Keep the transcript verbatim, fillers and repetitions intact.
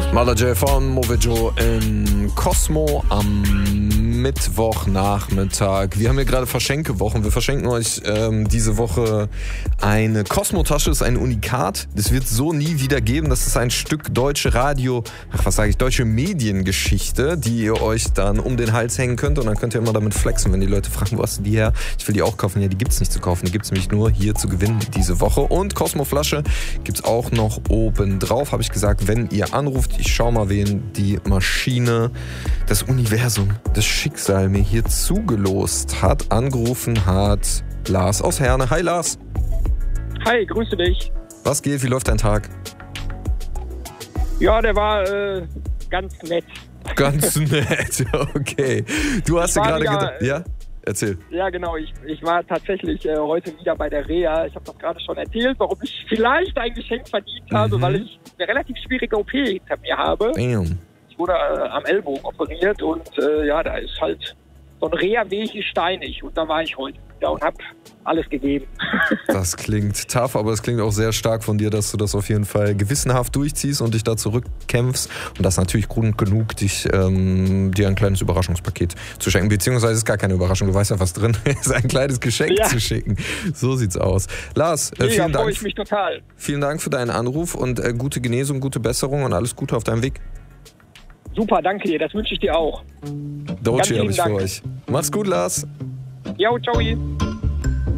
Mother J von Movejo in Cosmo am Mittwochnachmittag. Wir haben hier gerade Verschenkewochen. Wir verschenken euch ähm, diese Woche eine Cosmo-Tasche. Das ist ein Unikat. Das wird so nie wieder geben. Das ist ein Stück deutsche Radio, ach was sage ich, deutsche Mediengeschichte, die ihr euch dann um den Hals hängen könnt. Und dann könnt ihr immer damit flexen, wenn die Leute fragen, wo hast du die her? Ich will die auch kaufen. Ja, die gibt's nicht zu kaufen. Die gibt's nämlich nur hier zu gewinnen diese Woche. Und Cosmo-Flasche gibt's auch noch oben drauf. Habe ich gesagt, wenn ihr anruft, ich schau mal, wen die Maschine, das Universum, das Schicksal mir hier zugelost hat. Angerufen hat Lars aus Herne. Hi Lars. Hi, grüße dich. Was geht? Wie läuft dein Tag? Ja, der war äh, ganz nett. Ganz nett, okay. Du hast ja gerade gedacht... Ja? Erzähl. Ja, genau. Ich, ich war tatsächlich äh, heute wieder bei der Reha. Ich habe das gerade schon erzählt, warum ich vielleicht ein Geschenk verdient habe, mhm. weil ich eine relativ schwierige O P hinter mir habe. Damn. Ich wurde äh, am Ellbogen operiert und äh, ja, da ist halt so ein Reha-Weg ist steinig. Und da war ich heute wieder und habe alles gegeben. Das klingt tough, aber es klingt auch sehr stark von dir, dass du das auf jeden Fall gewissenhaft durchziehst und dich da zurückkämpfst. Und das ist natürlich Grund genug, dich, ähm, dir ein kleines Überraschungspaket zu schenken. Beziehungsweise ist gar keine Überraschung, du weißt ja, was drin ist, ein kleines Geschenk ja. zu schicken. So sieht's aus. Lars, äh, vielen ja, Dank. Ich mich total. Vielen Dank für deinen Anruf und äh, gute Genesung, gute Besserung und alles Gute auf deinem Weg. Super, danke dir. Das wünsche ich dir auch. Doji habe ich für euch. Mach's gut, Lars. Jo, ciao.